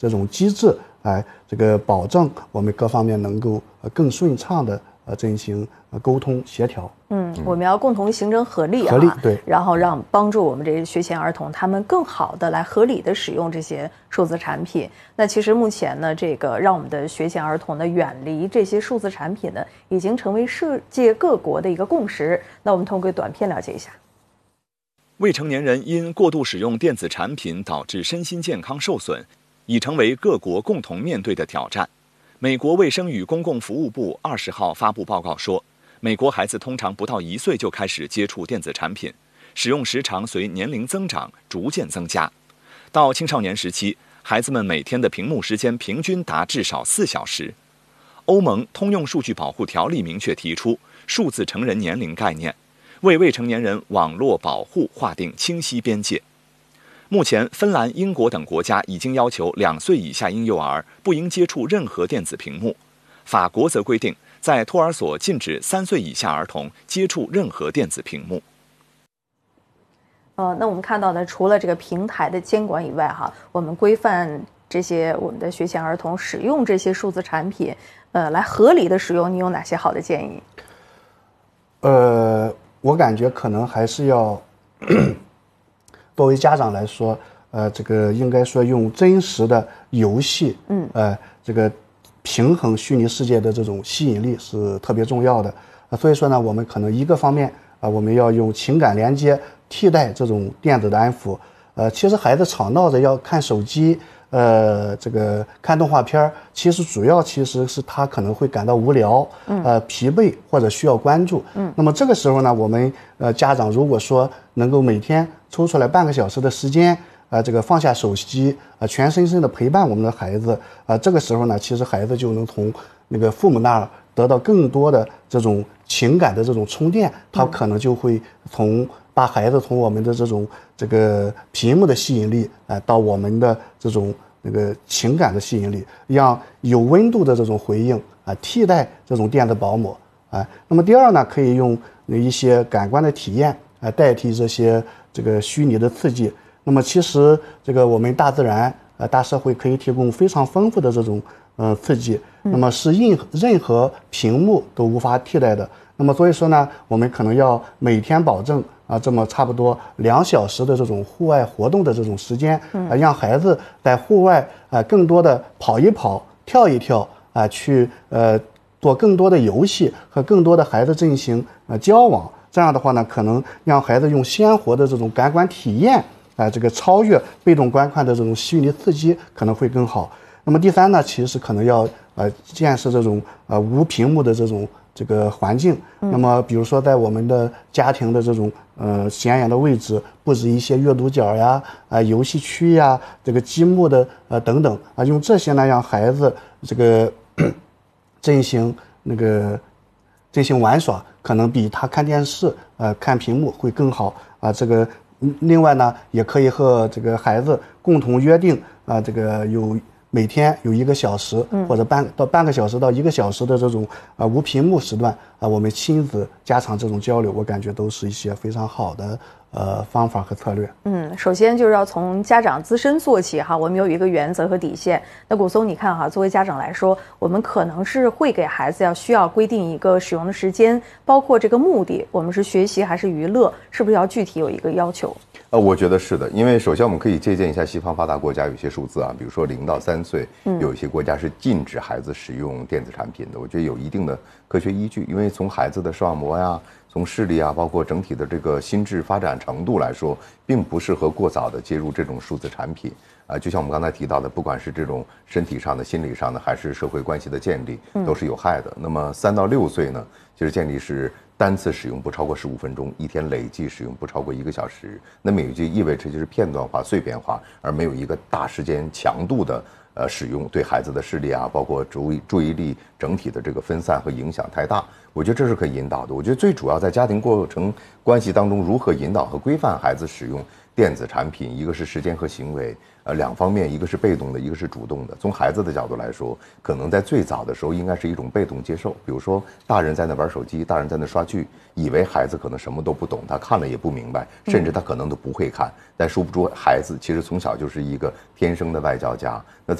这种机制，这个保证我们各方面能够更顺畅的进行沟通协调。 我们要共同形成合力对， 然后帮助我们这些学前儿童他们更好的来合理的使用这些数字产品。那其实目前呢，这个让我们的学前儿童呢远离这些数字产品呢，已经成为世界各国的一个共识。那我们通过短片了解一下。 未成年人因过度使用电子产品导致身心健康受损，已成为各国共同面对的挑战。美国卫生与公共服务部20号发布报告说，美国孩子通常不到1岁就开始接触电子产品，使用时长随年龄增长逐渐增加。到青少年时期，孩子们每天的屏幕时间平均达至少4小时。欧盟通用数据保护条例明确提出数字成人年龄概念，为未成年人网络保护划定清晰边界。目前，芬兰、英国等国家已经要求2岁以下婴幼儿不应接触任何电子屏幕。法国则规定，在托儿所禁止3岁以下儿童接触任何电子屏幕。 那我们看到的，除了这个平台的监管以外，我们规范这些我们的学前儿童使用这些数字产品，来合理的使用，你有哪些好的建议？ 我感觉可能还是要作为家长来说，这个应该说用真实的游戏，这个平衡虚拟世界的这种吸引力是特别重要的。所以说呢，我们可能一个方面我们要用情感连接替代这种电子的安抚。其实孩子吵闹着要看手机，这个看动画片，其实是他可能会感到无聊，疲惫或者需要关注。那么这个时候呢，我们家长如果说能够每天抽出来半个小时的时间，这个放下手机，全身心的陪伴我们的孩子，这个时候呢，其实孩子就能从那个父母那儿得到更多的这种情感的这种充电，他可能就会把孩子从我们的这个屏幕的吸引力，到我们的这种那个情感的吸引力，让有温度的这种回应替代这种电子保姆。那么第二呢，可以用一些感官的体验代替这些这个虚拟的刺激。那么其实这个我们大自然大社会可以提供非常丰富的这种刺激，那么是任何屏幕都无法替代的。那么所以说呢，我们可能要每天保证这么差不多2小时的这种户外活动的这种时间，让孩子在户外更多的跑一跑、跳一跳去做更多的游戏，和更多的孩子进行交往。这样的话呢，可能让孩子用鲜活的这种感官体验这个超越被动观看的这种虚拟刺激可能会更好。那么第三呢，其实可能要建设这种无屏幕的这个环境。那么比如说在我们的家庭的这种显眼的位置布置一些阅读角呀、游戏区呀、这个积木的等等用这些呢让孩子这个进行玩耍，可能比他看电视看屏幕会更好这个另外呢，也可以和这个孩子共同约定这个每天有1个小时，或者半个小时到1个小时的这种无屏幕时段我们亲子加强这种交流，我感觉都是一些非常好的方法和策略。 首先就是要从家长自身做起我们有一个原则和底线。那古松，你看作为家长来说，我们可能是会给孩子需要规定一个使用的时间，包括这个目的，我们是学习还是娱乐，是不是要具体有一个要求？ 我觉得是的，因为首先我们可以借鉴一下西方发达国家有些数字比如说0到3岁，有一些国家是禁止孩子使用电子产品的，我觉得有一定的科学依据，因为从孩子的视网膜呀、从视力包括整体的这个心智发展程度来说，并不适合过早的接入这种数字产品就像我们刚才提到的，不管是这种身体上的、心理上的，还是社会关系的建立，都是有害的。那么3到6岁呢，其实建立是单次使用不超过15分钟，一天累计使用不超过1个小时。那么也就意味着就是片段化、碎片化，而没有一个大时间强度的使用，对孩子的视力包括注意力整体的这个分散和影响太大。我觉得这是可以引导的。我觉得最主要在家庭过程关系当中，如何引导和规范孩子使用电子产品，一个是时间和行为，2方面，一个是被动的，一个是主动的。从孩子的角度来说，可能在最早的时候应该是一种被动接受，比如说大人在那玩手机，大人在那刷剧，以为孩子可能什么都不懂，他看了也不明白，甚至他可能都不会看，但殊不知孩子其实从小就是一个天生的外交家。那